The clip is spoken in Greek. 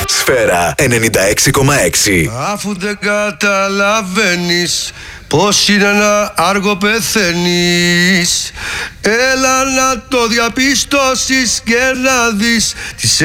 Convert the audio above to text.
Σφαίρα 96,6. Αφού δεν καταλαβαίνεις πως είναι να άργο πεθαίνεις, έλα να το διαπιστώσεις και να δεις τις